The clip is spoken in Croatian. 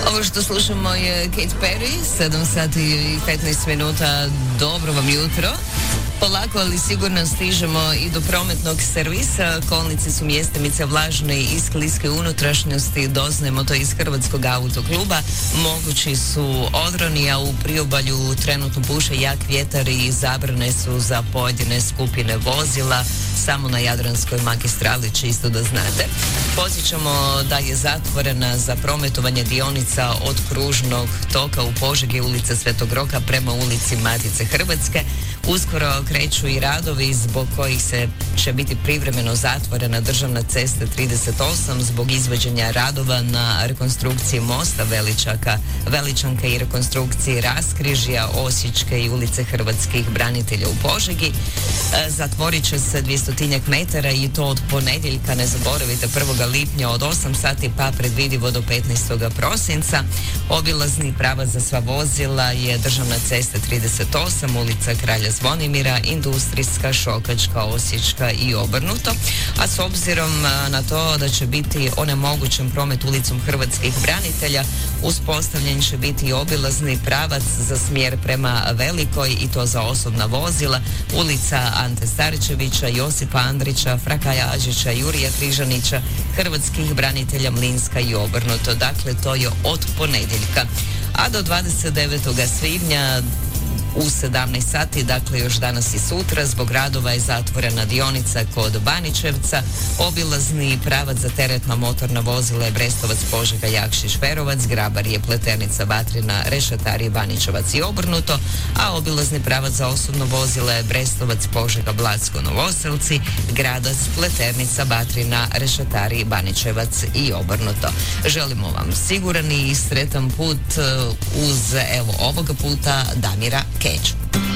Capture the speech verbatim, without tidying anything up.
Ovo što slušamo je Katy Perry, sedam sati i petnaest minuta, dobro vam jutro. Polako, ali sigurno stižemo i do prometnog servisa. Kolnice su mjestimice vlažne i skliske unutrašnjosti, doznajemo to iz Hrvatskog autokluba. Mogući su odroni, a u priobalju trenutno puše jak vjetar i zabrane su za pojedine skupine vozila. Samo na Jadranskoj magistrali, čisto da znate. Podsjećamo da je zatvorena za prometovanje dionica od kružnog toka u Požegi, ulica Svetog Roka prema ulici Matice Hrvatske. Uskoro kreću i radovi zbog kojih se će biti privremeno zatvorena državna cesta trideset osam zbog izvođenja radova na rekonstrukciji mosta Veličaka, Veličanka i rekonstrukciji raskrižja Osječke i ulice Hrvatskih branitelja u Požegi. E, zatvorit će se dvjestotinjak metara i to od ponedjeljka, ne zaboravite, prvog lipnja od osam sati pa predvidivo do petnaestog prosinca. Obilazni pravac za sva vozila je državna cesta trideset osam, ulica Kralja Zvonimira, industrijska, Šokačka, Osječka i obrnuto. A s obzirom na to da će biti onemogućen promet ulicom Hrvatskih branitelja, uspostavljen će biti obilazni pravac za smjer prema Velikoj i to za osobna vozila, ulica Ante Starčevića, Josipa Andrića, Frakaja Ađića, Jurija Križanića, Hrvatskih branitelja Mlinska i obrnuto. Dakle, to je od ponedjeljka. A do dvadeset devetog svibnja u sedamnaest sati, dakle još danas i sutra, zbog radova je zatvorena dionica kod Baničevca. Obilazni pravac za teretna motorna vozila je Brestovac, Požega, Jakšić, Ferovac, Grabar je Pleternica, Vatrina, Rešetari, Baničevac i obrnuto, a obilazni pravac za osobno vozila je Brestovac, Požega, Blacko, Novoselci, Gradac, Pleternica, Vatrina, Rešetari, Baničevac i obrnuto. Želimo vam siguran i sretan put uz, evo, ovoga puta Damira Keču.